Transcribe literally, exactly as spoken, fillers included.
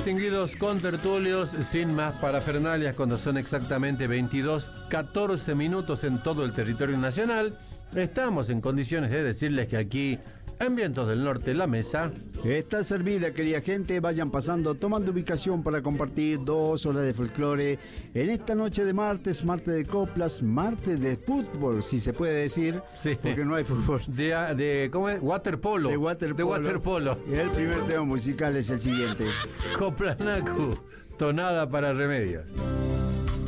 Distinguidos contertulios, sin más parafernalias, cuando son exactamente veintidós catorce minutos en todo el territorio nacional, estamos en condiciones de decirles que aquí, en Vientos del Norte, la mesa está servida, querida gente. Vayan pasando, tomando ubicación para compartir dos horas de folclore en esta noche de martes, martes de coplas, martes de fútbol, si se puede decir, sí, porque no hay fútbol. De, de ¿cómo es? Waterpolo. De waterpolo. De waterpolo. Y el primer tema musical es el siguiente. Coplanacu, tonada para remedios.